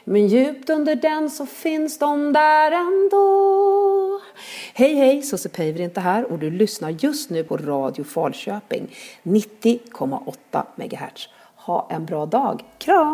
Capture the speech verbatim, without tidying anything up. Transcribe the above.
Men djupt under den så finns de där ändå. Hej hej, Susse Päivärinta inte här och du lyssnar just nu på Radio Falköping nittio komma åtta megahertz. Ha en bra dag, kram!